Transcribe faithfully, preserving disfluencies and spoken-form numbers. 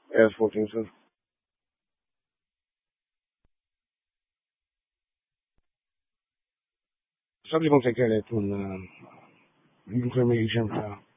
S fourteen too. Somebody's gonna take care of that too. And, um, you can clear me your gym file.